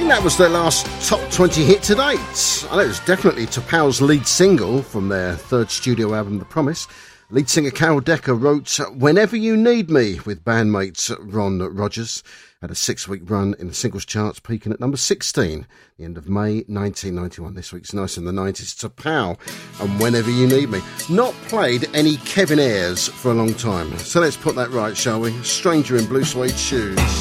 think that was their last top 20 hit to date. I know it was definitely T'Pau's lead single from their third studio album, The Promise. Lead singer Carol Decker wrote Whenever You Need Me with bandmate Ron Rogers. Had a 6-week run in the singles charts, peaking at number 16, the end of May 1991. This week's Nice in the 90s, T'Pau and Whenever You Need Me. Not played any Kevin Ayers for a long time. So let's put that right, shall we? Stranger in Blue Suede Shoes.